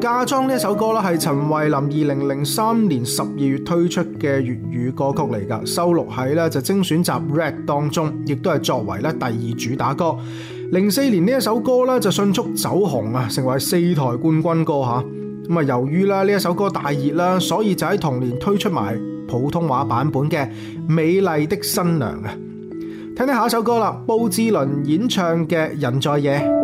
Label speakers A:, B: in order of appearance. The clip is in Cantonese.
A: 嫁妝呢一首歌咧係陳慧琳2003年12月推出嘅粵語歌曲嚟㗎，收錄喺咧就精選集 Red 當中，亦都係作為咧第2主打歌。04年呢一首歌咧就迅速走紅啊，成為4台冠軍歌嚇。咁啊，由於咧呢一首歌大熱啦，所以就喺同年推出埋普通話版本嘅《美麗的新娘》啊。聽聽下一首歌啦，布志綸演唱嘅《人在夜》。